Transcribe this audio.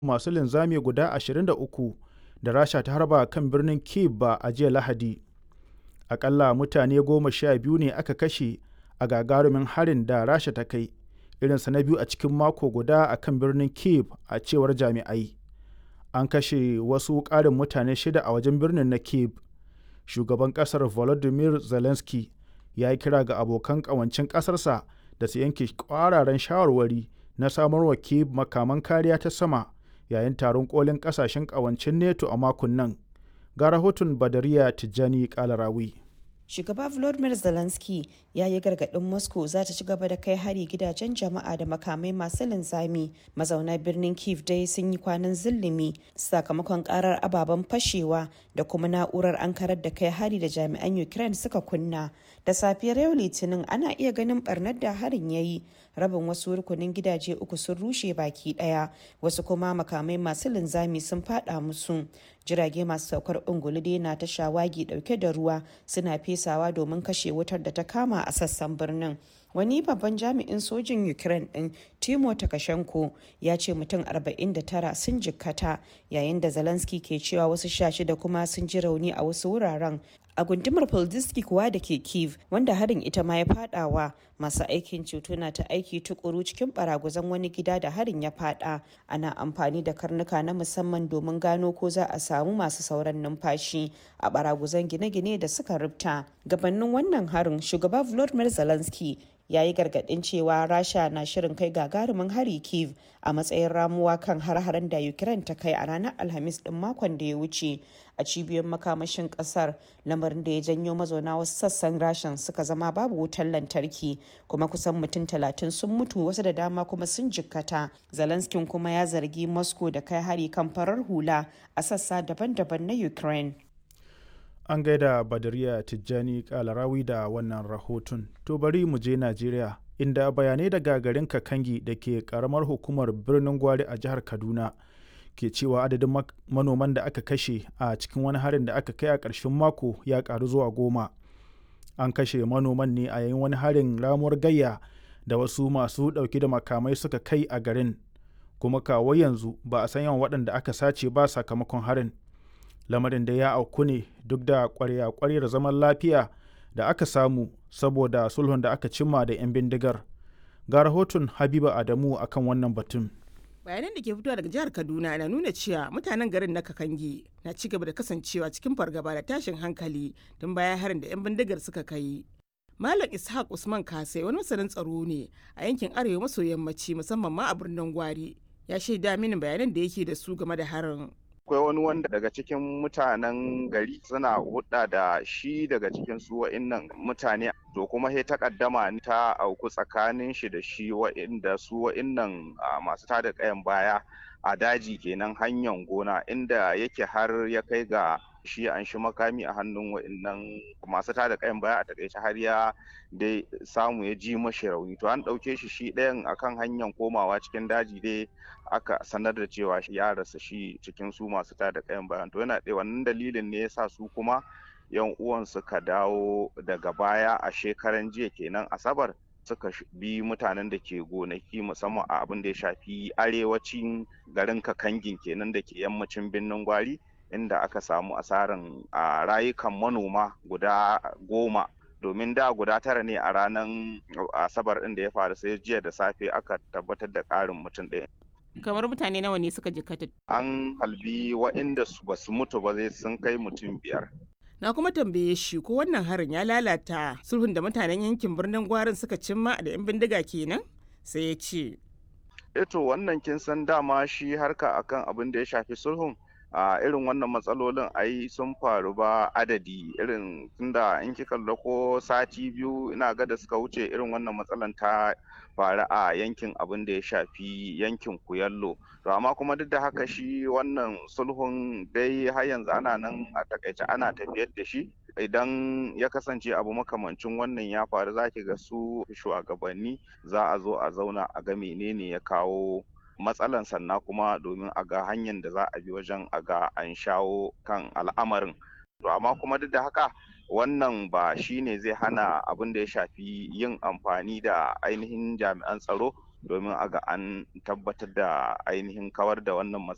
masu linzami guda 23 da Rasha ta harba kan birnin Kyiv ba a jiya Lahadi. Aƙalla mutane 12 ne aka kashe a gagarumin harin da Rasha ta kai, irinsa na biyu a cikin mako guda a kan birnin Kyiv, a cewar jami'ai. An kashe wasu ƙarin mutane 6 a wajen birnin na Kyiv. Shugaban ƙasar Volodymyr Zelensky ya yi kira ga abokan ƙawancen ƙasarsa da su yanke ƙwararan shawarwari na samarwa Kyiv makaman kariya ta sama yayin taron kolin ƙasashen ƙawancen NATO a makon nan. Ga rahoton Badariya Tijjani Kalarawi. Shugaba Volodymyr Zelensky ya yi gargaɗin Moscow za ta ci gaba da kai hari gidajen jama'a da makamai masu linzami. Mazauna birnin Kyiv dai sun yi kwanan zillimi sakamakon karar ababen fashewa da kuma na'urar ankarar da kai hari da jami'an Ukraine suka kunna. Da safiyar yau Litinin ana iya ganin barnar da harin ya yi. Rabin wasu rukunin gidaje 3 sun rushe baki daya, wasu kuma makamai masu linzami sun fada musu. Jirage masu saukar ungulu dai na ta shawagi dauke da ruwa suna fesawa domin kashe wutar da ta kama a sassan birnin. Wani babban jami'in sojin Ukraine din Timo Takashenko ya ce mutum 49 sun jikkata, yayin da Zelensky ke cewa wasu 16 kuma sun ji rauni a wasu wuraren. A gundumar Poldiski kuwa da ke Kyiv, wanda harin ita ma ya fadawa, masu aikin ceto na ta aiki tukuru cikin baraguzan wani gida da harin ya fada. Ana amfani da karnuka na musamman domin gano ko za a samu masu sauran numfashi a baraguzan gine-gine da suka rubta. Gabanin wannan harin, shugaba Volodymyr Zelensky ya yi gargaɗin cewa Rasha na shirin kai gagarumin hari Kyiv a matsayin ramuwa kan har-haren da Ukraine ta kai a ranar Alhamis ɗin makon da ya wuce a cibiyoyin makamashin ƙasar, lamarin da ya janyo mazauna wasu sassan Rashan suka zama babu wutar lantarki, kuma kusan mutum 30 sun mutu, wasu da dama kuma sun jikkata. Zelensky kuma ya zargi Moscow da kai hari kan farar hula a sassa daban-daban na Ukraine. An gaida Badariya Tijjani Kalarawi da wannan rahoton. To bari mu je Najeriya, inda bayanai daga garin Kakangi da ke karamar hukumar birnin Gwari a jihar Kaduna ke cewa adadin manoman da aka kashe a cikin wani harin da aka kai a ƙarshen mako ya ƙaru zuwa 10. An kashe manoman ne a yayin wani harin ramuwar gayya da wasu masu ɗauke da makamai suka kai a garin, kuma kawo yanzu ba a san yawan waɗanda aka sace ba sakamakon harin. Lamarin da ya auku ne duk da ƙwarya-ƙwaryar zaman lafiya da aka samu saboda sulhun da aka cimma da 'yan bindigar. Ga rahoton Habiba Adamu akan wannan batun. Bayanan da ke fitowa daga jihar Kaduna na nuna cewa mutanen garin na Kakangi na ci gaba da kasancewa cikin fargaba da tashin hankali tun bayan harin da 'yan bindigar suka kai. Malam Ishaq Usman Kasai wani masanin tsaro ne a yankin arewa maso yammaci, musamman ma a birnin Gwari. Ya shaida mini bayanan da yake da su game da harin. Akwai wani wanda daga cikin mutanen gari suna hudda da shi daga cikin su wa'innan mutane, to kuma sai takaddama ta auku tsakanin shi da shi wa'inda su wa'innan masu tada kayan baya a daji kenan hanyar gona, inda yake har ya kai ga shi an shi makami a hannun wa'innan masu tada kayan baya, a takaice har ya dai samu ya ji mashi rauni. To an ɗauke shi ɗayan akan hanyar komawa cikin daji dai aka sanar da cewa ya rasa shi cikin su masu tada kayan bayan. To yana da wannan dalilin ne yasa su kuma yan uwan suka dawo daga baya a shekaran jiya kenan Asabar, suka bi mutanen da ke gonaki musamman a abin da ya shafi arewacin garin Kakangin kenan da ke yammacin birnin Gwari, inda aka samu asaran rayukan manoma guda 10, domin da guda 9 ne a ranar Asabar ɗin da ya faru, sai jiya da safe aka tabbatar da ƙarin mutum 1. Kamar mutane nawa ne suka jikkata? An halbi waɗanda ba su mutu ba zai sun kai mutum 5. Na kuma tambaye shi ko wannan harin ya lalata sulhun da mutanen yankin birnin Gwarin suka cimma da 'yan bindiga kenan? Sai ya ce. Eto wannan kin san dama shi harka akan abin da ya shafi sulhun, a irin wannan matsalolin ai sun faru ba adadi, irin tunda in kika ko sati 2 ina ga da suka wuce irin wannan matsalan ta faru a yankin abin da ya shafi yankin Kuyallo. To amma kuma duk da haka shi wannan sulhun dai har yanzu ana nan a takaice ana tafiyar da shi. Idan ya kasance abu makamancin wannan ya faru, zaki ga su shugabanni za a zo a zauna a ga menene ya kawo matsalan, sannan kuma domin a ga hanyar da za a bi wajen a ga an shawo kan al'amarin. To amma kuma duk da haka wannan ba shi ne zai hana abin da ya shafi yin amfani da ainihin jami'an tsaro domin a ga an tabbatar da ainihin kawar da wannan